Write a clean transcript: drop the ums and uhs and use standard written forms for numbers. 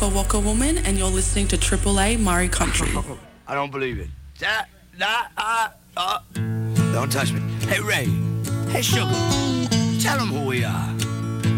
Waka Waka Woman, and you're listening to Triple A Murray Country. I don't believe it. Don't touch me. Hey, Ray. Hey, Sugar. Tell them who we are.